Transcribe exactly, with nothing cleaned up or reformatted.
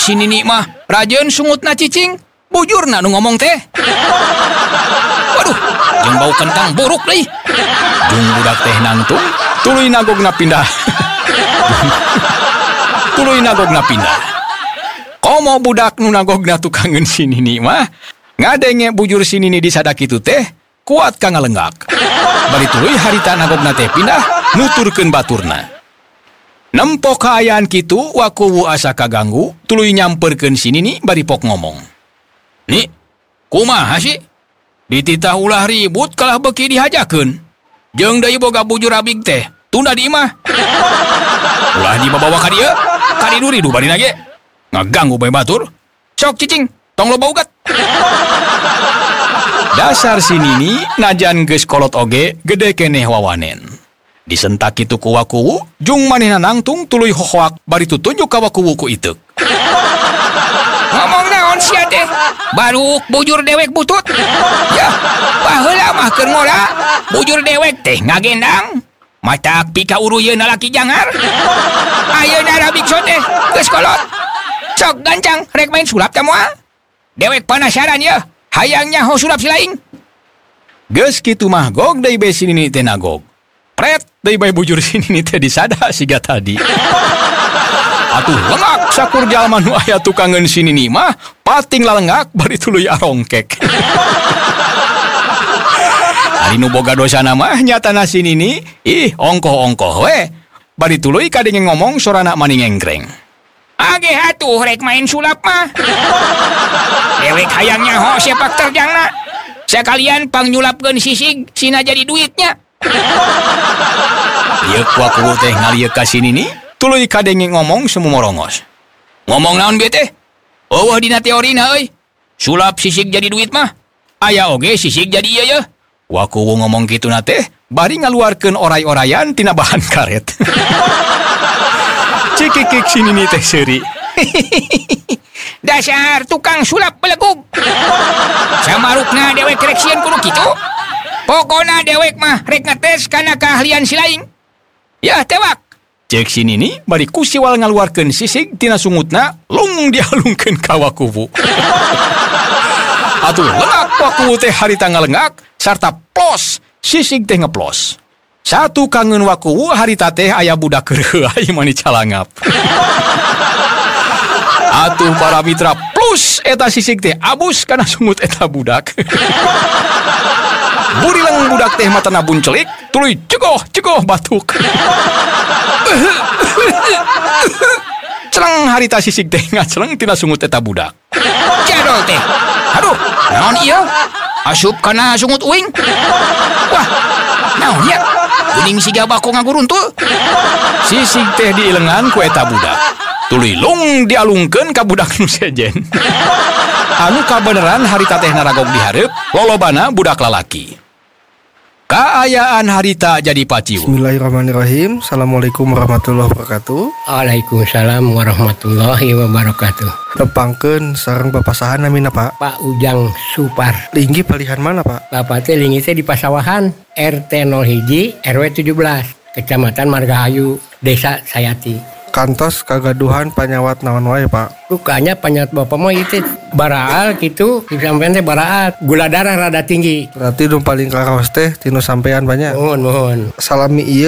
si Nini mah rajeun sungutna cicing, bujurna nu ngomong teh. Waduh, jeung bau kentang buruk deui. Jeung budak teh nangtung, tuluy nagogna pindah. Tuluy nagogna pindah. Komo budak nu nagogna tukangeun si Nini mah ngadenge bujur si Nini disadak kitu teh kuat ka ngalenggak. Bari tuluy harita nagogna teh pindah nuturkeun baturna. Nempok kaayaan kitu wakuwu asa kaganggu tuluy nyamperkeun si Nini bari pok ngomong. Ni, kumaha sih? Dititah ulah ribut kalah beki dihajakeun. Jeung deui boga bujur abig teh, tunda di imah. Ulah dibawa ka dieu, ka didu-didu bari nage. Ngaganggu bae batur. Sok cicing, tong loba ugat. Dasar si Nini najan geus kolot oge gede keneh wawanen. Disentak kitu ku wakuwu, jung manehna nangtung tuluy hohoak bari tutunjuk ka wakuwu ku iteuk. Ngomong naon sia teh? Baruk bujur dewek butut. Ya, baheula mah keur ngola. Bujur dewek teh ngagendang. Matak pika uruyeuna laki jangar. Ayeuna rabikso teh geus kolot. Sok gancang rek main sulap teh moal. Dewek panasaran ya, hayangnya ho sulap si laing. Geus kitu mah gog deui be si Nini teh nagog. Pret deui bae bujur si Nini teh disada siga tadi. Atuh lengak sakur jalma nu aya tukangeun si Nini mah pating lalenggak bari tuluy arongkek. Ari nu boga dosana mah nyatana si Nini ih ongkoh-ongkoh we. Bari tuluy kadenge ngomong sorana maning engkreng. Age atuh rek main sulap mah. Dewek hayangnya ho sepak terjangna. Sekalian pangnyulapkeun sisig sina jadi duitnya. Ieu wakuwu teh ngalieuk ka si Nini, tuluy kadenge ngomong semu morongos. Ngomong naon bieu teh? Eueuh dina teorina euy. Sulap sisig jadi duit mah. Aya oge sisig jadi ieu yeuh. Wakuwu ngomong kituna teh bari ngaluarkeun oray-orayan tina bahan karet. Cikikik si Nini teh seuri. Dasar tukang sulap belegug. Samarukna dewek rek sieun kudu kitu. Pokona dewek mah rek ngetes kana keahlian si laing. Yah tewak. Cek si Nini bari kusiwal ngaluarkeun sisig tina sungutna lung dialungkeun ka wakuwu. Atuh lengak wakuwu teh harita ngalenggak sarta plos sisig teh ngeplos. Satu kangen wakuwu harita teh aya budak keur ieu mani calangap. Atuh para mitra plus eta sisig teh abus kana sungut eta budak. Burileng budak teh matana buncelik, tuluy cegoh-cegoh batuk. Celeng harita sisig teh ngaceleng tina sungut eta budak. Jadol teh. Aduh, naon ieu? Asup kana sungut uing. Wah, naon ya? Geuning siga bako ngaguruntul. Sisig teh diilengan ku eta budak. Tuluy lung dialungkeun ka budak nu sejen. Anu kabeneran harita teh naragog dihareup, lolobana budak lalaki. Kaayaan harita jadi paciu. Bismillahirrahmanirrahim. Assalamualaikum warahmatullahi wabarakatuh. Waalaikumsalam warahmatullahi wabarakatuh. Tepangkeun sareng papasahan namina Pak. Pak Ujang Supar. Linggi palihan mana Pak? Bapak teh linggi teh di Pasawahan, R T nol satu R W tujuh belas, Kecamatan Margahayu, Desa Sayati. Kantos kagaduhan panyawat naon wae Pak? Rukanya panyawat bapak mah itu baraal gitu, sampean teh baraal, gula darah rada tinggi. Berarti nu paling karaos teh tinu sampean banyak. Mohon mohon. Salami ieu